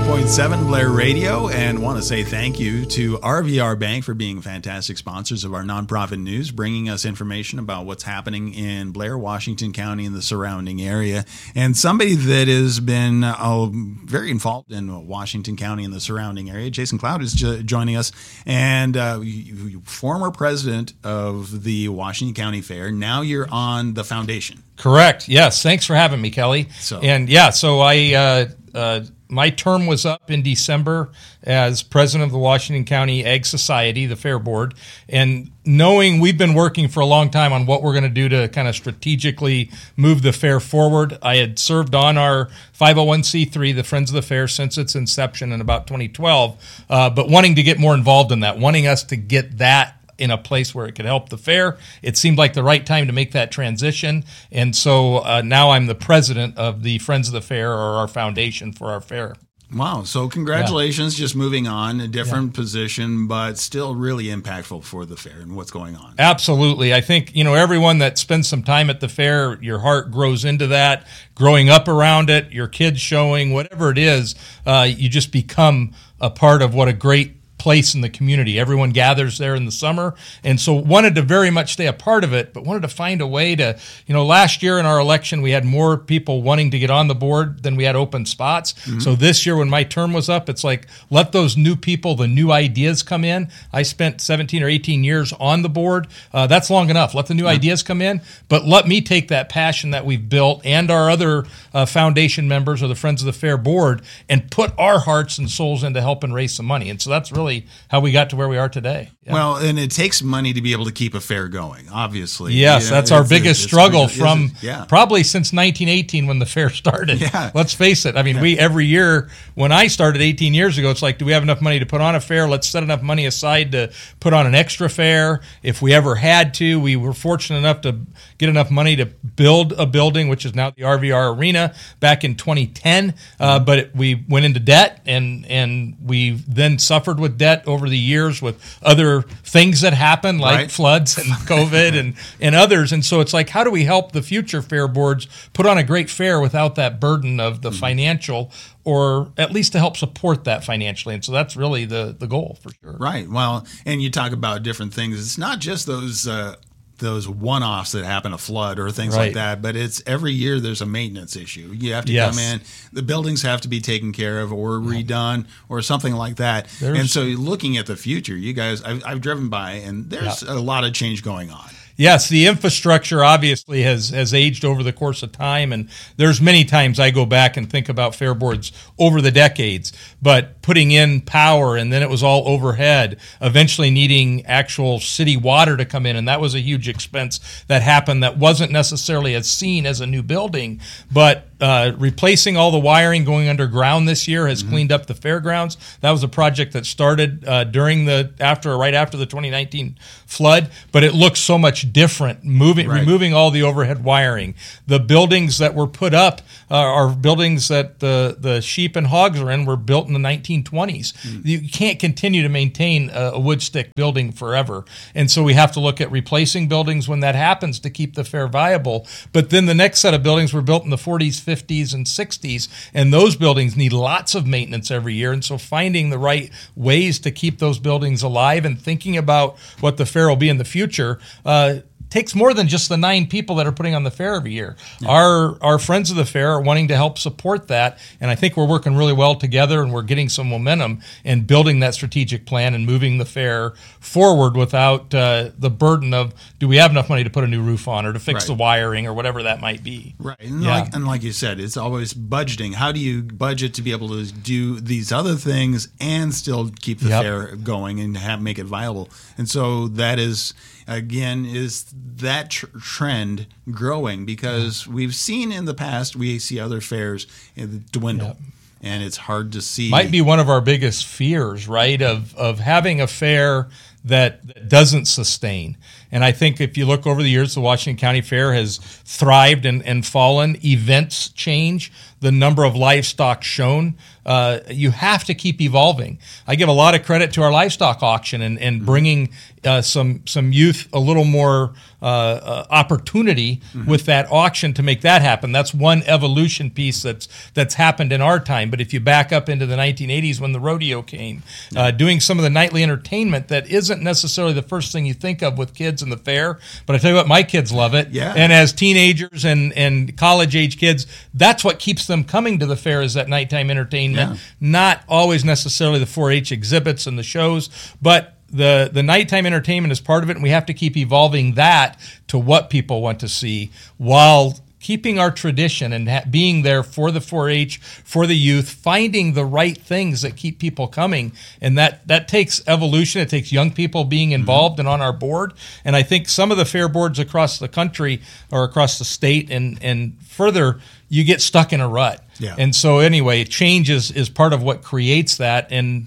101.7 Blair Radio, and want to say thank you to RVR Bank for being fantastic sponsors of our nonprofit news, bringing us information about what's happening in Blair, Washington County and the surrounding area. And somebody that has been very involved in Washington County and the surrounding area, Jason Cloud, is joining us, and former president of the Washington County Fair. Now you're on the foundation. Correct. Yes. Thanks for having me, Kelly. So my term was up in December as president of the Washington County Ag Society, the Fair Board, and knowing we've been working for a long time on what we're going to do to kind of strategically move the fair forward. I had served on our 501c3, the Friends of the Fair, since its inception in about 2012, but wanting to get more involved in that, wanting us to get that in a place where it could help the fair. It seemed like the right time to make that transition. And so now I'm the president of the Friends of the Fair, or our foundation for our fair. Wow. So congratulations, just moving on, a different position, but still really impactful for the fair and what's going on. Absolutely. I think, everyone that spends some time at the fair, your heart grows into that, growing up around it, your kids showing, whatever it is, you just become a part of what a great place in the community. Everyone gathers there in the summer, and so wanted to very much stay a part of it, but wanted to find a way to, last year in our election, we had more people wanting to get on the board than we had open spots. Mm-hmm. So this year when my term was up, it's like, let those new people, the new ideas come in. I spent 17 or 18 years on the board. That's long enough. Let the new ideas come in, but let me take that passion that we've built and our other foundation members or the Friends of the Fair board and put our hearts and souls into helping raise some money. And so that's really how we got to where we are today. Yeah. Well, and it takes money to be able to keep a fair going, obviously. Yes, that's our biggest struggle from probably since 1918 when the fair started. Yeah. Let's face it. I mean, we every year, when I started 18 years ago, it's like, do we have enough money to put on a fair? Let's set enough money aside to put on an extra fair. If we ever had to, we were fortunate enough to get enough money to build a building, which is now the RVR Arena, back in 2010. But we went into debt, and we then suffered with debt over the years with other things that happened, like floods and COVID and others. And so it's like, how do we help the future fair boards put on a great fair without that burden of the financial, or at least to help support that financially? And so that's really the goal, for sure. Right. Well, and you talk about different things. It's not just those one-offs that happen, a flood or things like that, but it's every year there's a maintenance issue. You have to come in, the buildings have to be taken care of or redone or something like that. And so looking at the future, you guys, I've driven by, and there's a lot of change going on. Yes, the infrastructure obviously has aged over the course of time, and there's many times I go back and think about fair boards over the decades, but putting in power, and then it was all overhead, eventually needing actual city water to come in, and that was a huge expense that happened that wasn't necessarily as seen as a new building, but replacing all the wiring going underground this year has cleaned up the fairgrounds. That was a project that started right after the 2019 flood, but it looks so much different, removing all the overhead wiring. The buildings that were put up are buildings that the sheep and hogs are in were built in the 1920s. You can't continue to maintain a wood stick building forever. And so we have to look at replacing buildings when that happens to keep the fair viable. But then the next set of buildings were built in the 40s, 50s, and 60s, and those buildings need lots of maintenance every year. And so finding the right ways to keep those buildings alive and thinking about what the fair will be in the future takes more than just the 9 people that are putting on the fair every year. Yeah. Our Friends of the Fair are wanting to help support that, and I think we're working really well together, and we're getting some momentum in building that strategic plan and moving the fair forward without the burden of, do we have enough money to put a new roof on or to fix the wiring or whatever that might be. Right, and like you said, it's always budgeting. How do you budget to be able to do these other things and still keep the fair going and make it viable? And so that is, again, is that trend growing? Because we've seen in the past, we see other fairs dwindle, and it's hard to see. Might be one of our biggest fears, right, of having a fair that doesn't sustain. And I think if you look over the years, the Washington County Fair has thrived and fallen. Events change, the number of livestock shown. You have to keep evolving. I give a lot of credit to our livestock auction and bringing some youth a little more opportunity with that auction to make that happen. That's one evolution piece that's happened in our time. But if you back up into the 1980s when the rodeo came, doing some of the nightly entertainment that isn't necessarily the first thing you think of with kids in the fair, but I tell you what, my kids love it. Yeah. And as teenagers and college-age kids, that's what keeps them coming to the fair is that nighttime entertainment, not always necessarily the 4-H exhibits and the shows, but the nighttime entertainment is part of it, and we have to keep evolving that to what people want to see while keeping our tradition and being there for the 4-H, for the youth, finding the right things that keep people coming. And that takes evolution. It takes young people being involved and on our board. And I think some of the fair boards across the country or across the state and further, you get stuck in a rut. Yeah. And so anyway, change is part of what creates that. And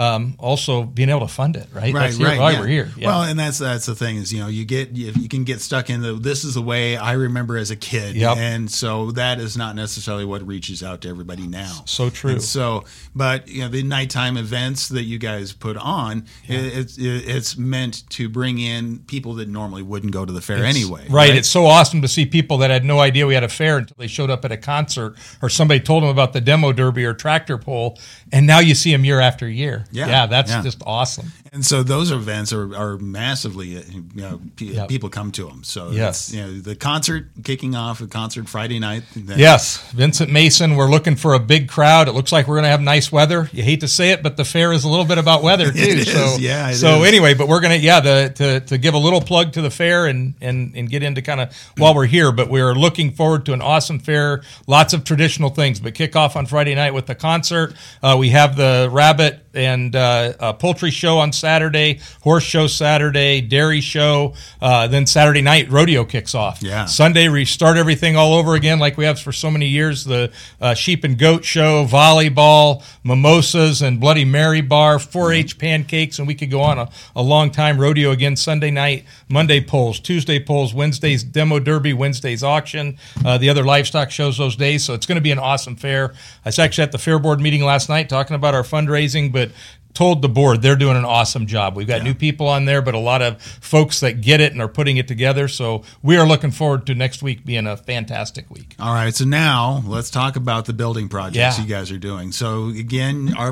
also being able to fund it, right? That's why we're here. Yeah. Well, and that's the thing is, you can get stuck in this is the way I remember as a kid. Yep. And so that is not necessarily what reaches out to everybody now. So true. And so, but the nighttime events that you guys put on, it's meant to bring in people that normally wouldn't go to the fair anyway. Right. It's so awesome to see people that had no idea we had a fair until they showed up at a concert or somebody told them about the demo derby or tractor pull, and now you see them year after year. Yeah, that's just awesome. And so those events are massively, people come to them. So yes, the concert kicking off, the concert Friday night. Yes, Vincent Mason. We're looking for a big crowd. It looks like we're going to have nice weather. You hate to say it, but the fair is a little bit about weather too. It is. Anyway, but we're going to give a little plug to the fair and get into kind of while we're here. But we're looking forward to an awesome fair. Lots of traditional things, but kick off on Friday night with the concert. We have the rabbit and poultry show on Saturday, horse show Saturday, dairy show. Then Saturday night, rodeo kicks off. Yeah. Sunday, we start everything all over again like we have for so many years. The sheep and goat show, volleyball, mimosas, and Bloody Mary bar, 4-H pancakes, and we could go on a long time. Rodeo again Sunday night, Monday polls, Tuesday polls, Wednesday's demo derby, Wednesday's auction, the other livestock shows those days. So it's going to be an awesome fair. I was actually at the fair board meeting last night talking about our fundraising, but told the board they're doing an awesome job. We've got new people on there, but a lot of folks that get it and are putting it together. So we are looking forward to next week being a fantastic week. All right. So now let's talk about the building projects you guys are doing. So again, the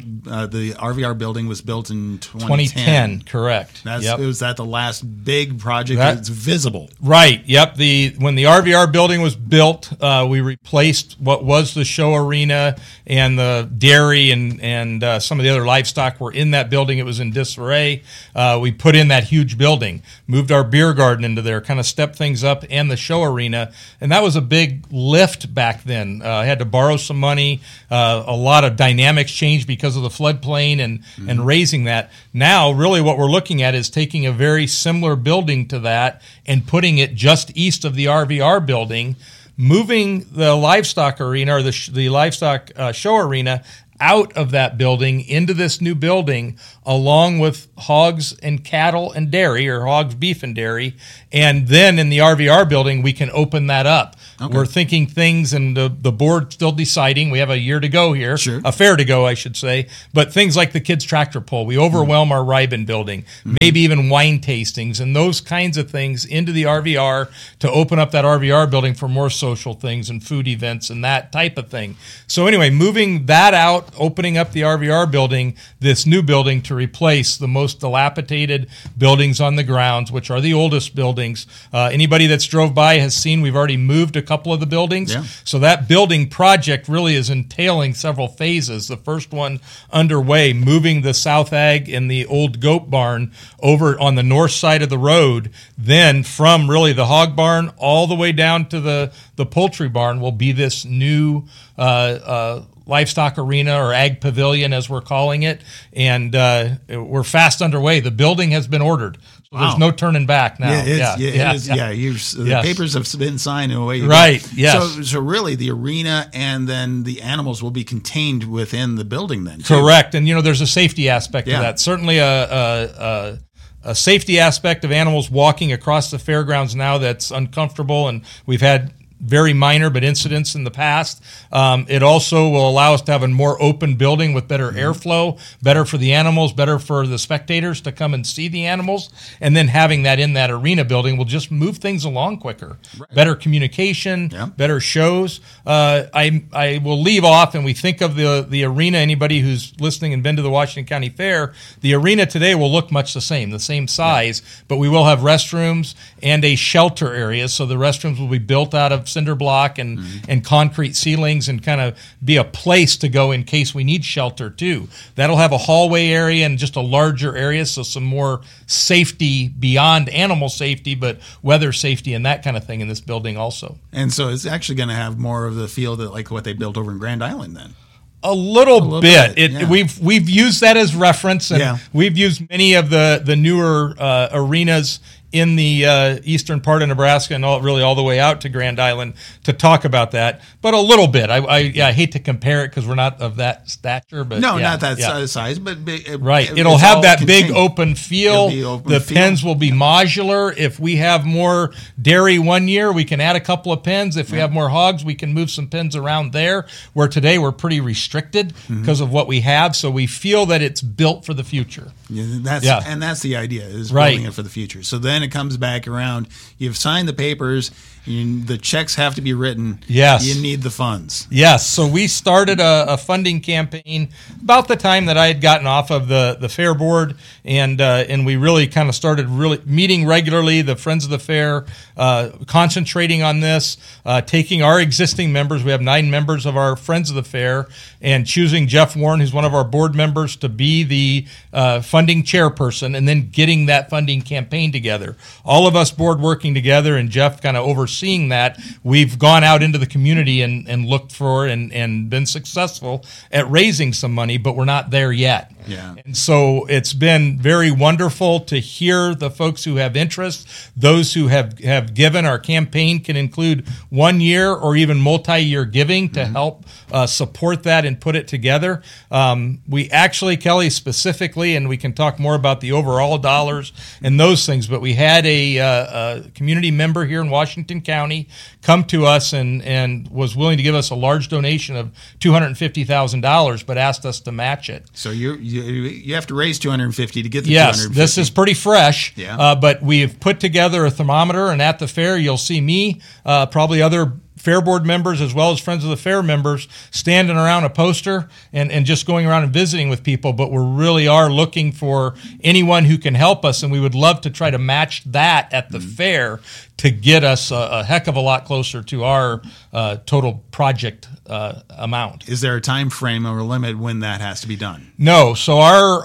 RVR building was built in 2010. Correct. Was that the last big project that's visible? Right. Yep. When the RVR building was built, we replaced what was the show arena and the dairy and some of the other livestock were in that building. It was in disarray. We put in that huge building, moved our beer garden into there, kind of stepped things up, and the show arena. And that was a big lift back then. I had to borrow some money. A lot of dynamics changed because of the floodplain and raising that. Now, really what we're looking at is taking a very similar building to that and putting it just east of the RVR building, moving the livestock arena or the livestock show arena out of that building into this new building, along with hogs and cattle and dairy, or hogs, beef, and dairy. And then in the RVR building, we can open that up. Okay. We're thinking things, and the board's still deciding. We have a year to go here, a fair to go, I should say. But things like the kids' tractor pull, we overwhelm our Riben building, maybe even wine tastings, and those kinds of things into the RVR to open up that RVR building for more social things and food events and that type of thing. So anyway, moving that out, opening up the RVR building, this new building to replace the most dilapidated buildings on the grounds, which are the oldest buildings. Anybody that's drove by has seen we've already moved a couple of the buildings. Yeah. So that building project really is entailing several phases. The first one underway, moving the South Ag and the old goat barn over on the north side of the road. Then from really the hog barn all the way down to the poultry barn will be this new livestock arena, or ag pavilion as we're calling it, and we're fast underway. The building has been ordered, so there's no turning back now. The papers have been signed in a way. So really, the arena and then the animals will be contained within the building then, too. Correct, and there's a safety aspect to that. Certainly a safety aspect of animals walking across the fairgrounds now that's uncomfortable, and we've had very minor but incidents in the past. It also will allow us to have a more open building with better airflow, better for the animals, better for the spectators to come and see the animals. And then having that in that arena building will just move things along quicker. Right. Better communication, better shows. I will leave off, and we think of the arena, anybody who's listening and been to the Washington County Fair, the arena today will look much the same size, but we will have restrooms and a shelter area. So the restrooms will be built out of cinder block and concrete ceilings, and kind of be a place to go in case we need shelter too. That'll have a hallway area and just a larger area, so some more safety beyond animal safety, but weather safety and that kind of thing in this building also. And so it's actually going to have more of the feel that like what they built over in Grand Island then. A little bit. We've used that as reference, and we've used many of the newer arenas in the eastern part of Nebraska and all the way out to Grand Island to talk about that, but a little bit. I hate to compare it because we're not of that stature, but not that size, but right. It'll have that big open feel. The pens will be modular. If we have more dairy one year, we can add a couple of pens. If we have more hogs, we can move some pens around there. Where today we're pretty restricted because of what we have. So we feel that it's built for the future. And that's the idea, is building it for the future. So then it comes back around. You've signed the papers. The checks have to be written. Yes. You need the funds. Yes. So we started a funding campaign about the time that I had gotten off of the fair board, and we really kind of started meeting regularly, the Friends of the Fair, concentrating on this, taking our existing members. We have 9 members of our Friends of the Fair, and choosing Jeff Warren, who's one of our board members, to be the funding chairperson, and then getting that funding campaign together. All of us board working together, and Jeff kind of overseeing that. We've gone out into the community and looked for and been successful at raising some money, but we're not there yet. Yeah. And so it's been very wonderful to hear the folks who have interest, those who have given. Our campaign can include 1 year or even multi-year giving to help support that and put it together. We actually, Kelly, specifically, and we can talk more about the overall dollars and those things, but we had a community member here in Washington County come to us and was willing to give us a large donation of $250,000, but asked us to match it. So you have to raise $250 to get the $250. Yes, this is pretty fresh, Yeah. But we've put together a thermometer, and at the fair you'll see me, probably other Fair Board members as well as Friends of the Fair members standing around a poster and just going around and visiting with people, but we really are looking for anyone who can help us, and we would love to try to match that at the fair to get us a heck of a lot closer to our total project amount. Is there a time frame or a limit when that has to be done? No. So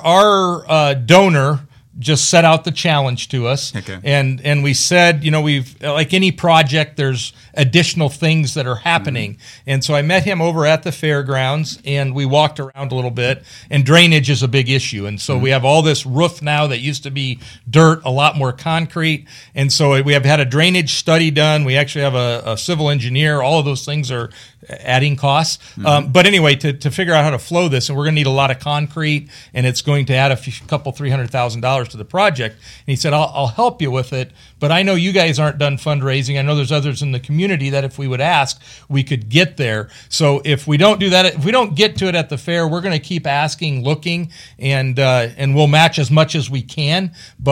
our donor just set out the challenge to us. Okay. And we said, we've, like any project, there's additional things that are happening. And so I met him over at the fairgrounds, and we walked around a little bit, and drainage is a big issue. And so we have all this roof now that used to be dirt, a lot more concrete. And so we have had a drainage study done. We actually have a civil engineer. All of those things are adding costs. But anyway, to figure out how to flow this, and we're going to need a lot of concrete, and it's going to add couple $300,000 to the project. And he said, I'll help you with it, but I know you guys aren't done fundraising. I know there's others in the community that if we would ask, we could get there. So if we don't do that, if we don't get to it at the fair, we're going to keep asking, looking, and we'll match as much as we can. But